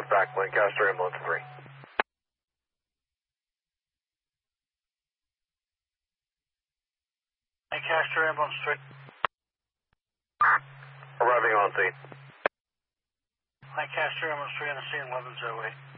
report back, Lancaster Ambulance 3. Lancaster Ambulance 3. Arriving on scene. Lancaster Ambulance 3 on the scene, 1108.